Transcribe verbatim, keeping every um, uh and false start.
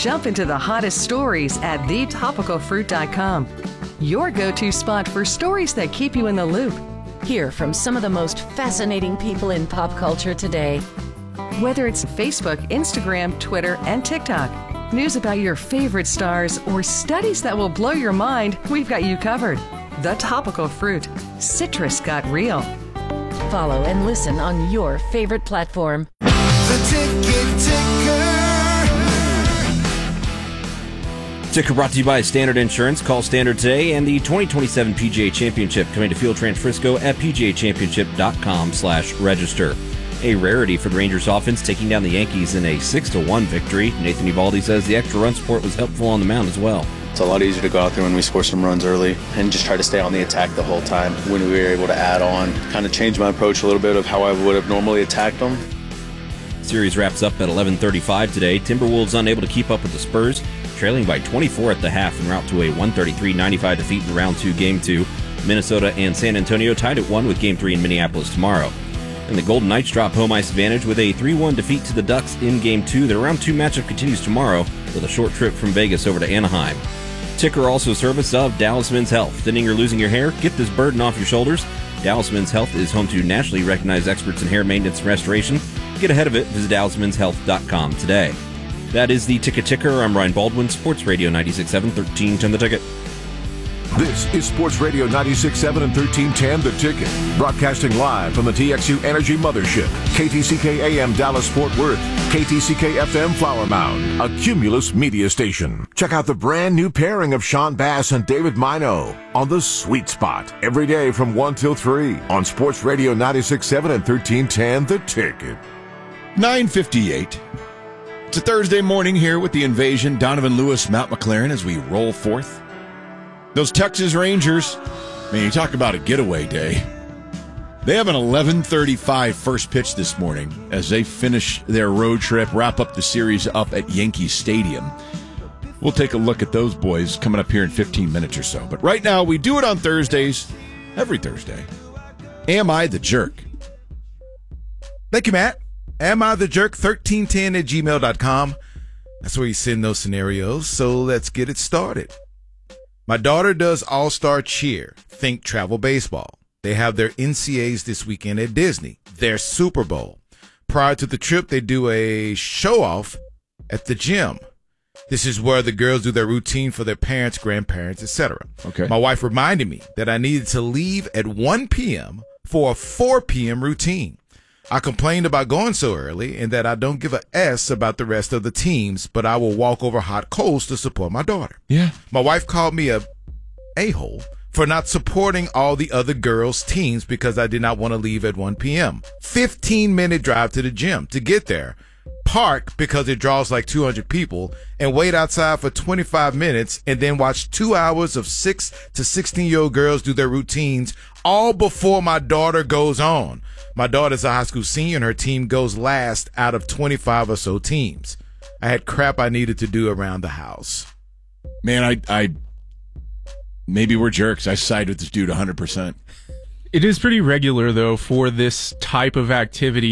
Jump into the hottest stories at the topical fruit dot com. Your go-to spot for stories that keep you in the loop. Hear from some of the most fascinating people in pop culture today. Whether it's Facebook, Instagram, Twitter, and TikTok, news about your favorite stars, or studies that will blow your mind, we've got you covered. The Topical Fruit. Citrus got real. Follow and listen on your favorite platform. The Ticket Ticker. Ticker brought to you by Standard Insurance. Call Standard today, and the twenty twenty-seven P G A Championship coming to Field Ranch Frisco at p g a championship dot com slash register. A rarity for the Rangers offense taking down the Yankees in a six to one victory. Nathan Eovaldi says the extra run support was helpful on the mound as well. It's a lot easier to go out there when we score some runs early and just try to stay on the attack the whole time. When we were able to add on, kind of change my approach a little bit of how I would have normally attacked them. Series wraps up at eleven thirty-five today. Timberwolves unable to keep up with the Spurs, trailing by twenty-four at the half en route to a one thirty-three ninety-five defeat in round two, game two. Minnesota and San Antonio tied at one with game three in Minneapolis tomorrow. And the Golden Knights drop home ice advantage with a three one defeat to the Ducks in game two. Their round two matchup continues tomorrow with a short trip from Vegas over to Anaheim. Ticker also a service of Dallas Men's Health. Thinning or losing your hair? Get this burden off your shoulders. Dallas Men's Health is home to nationally recognized experts in hair maintenance and restoration. Get ahead of it. Visit dallas men's health dot com today. That is the Ticket Ticker. I'm Ryan Baldwin, Sports Radio ninety-six point seven, thirteen ten The Ticket. This is Sports Radio ninety-six point seven and thirteen ten The Ticket. Broadcasting live from the T X U Energy Mothership. K T C K A M Dallas Fort Worth. K T C K F M Flower Mound. A Cumulus media station. Check out the brand new pairing of Sean Bass and David Mino on The Sweet Spot. Every day from one till three on Sports Radio ninety-six point seven and thirteen ten The Ticket. nine fifty-eight. It's a Thursday morning here with the Invasion. Donovan Lewis, Matt McLaren as we roll forth. Those Texas Rangers, man, you talk about a getaway day. They have an eleven thirty-five first pitch this morning as they finish their road trip, wrap up the series up at Yankee Stadium. We'll take a look at those boys coming up here in fifteen minutes or so. But right now, we do it on Thursdays, every Thursday. Am I the Jerk? Thank you, Matt. Am I the Jerk? thirteen ten at gmail dot com. That's where you send those scenarios. So let's get it started. My daughter does all-star cheer. Think travel baseball. They have their N C As this weekend at Disney. Their Super Bowl. Prior to the trip, they do a show-off at the gym. This is where the girls do their routine for their parents, grandparents, et cetera. Okay. My wife reminded me that I needed to leave at one p.m. for a four p.m. routine. I complained about going so early and that I don't give a S about the rest of the teams, but I will walk over hot coals to support my daughter. Yeah. My wife called me a a-hole for not supporting all the other girls' teams because I did not want to leave at one p.m. fifteen-minute drive to the gym to get there. Park because it draws like two hundred people and wait outside for twenty-five minutes and then watch two hours of six to sixteen-year-old girls do their routines all before my daughter goes on. My daughter's a high school senior and her team goes last out of twenty-five or so teams. I had crap I needed to do around the house. Man, I, I maybe we're jerks. I side with this dude one hundred percent. It is pretty regular, though, for this type of activity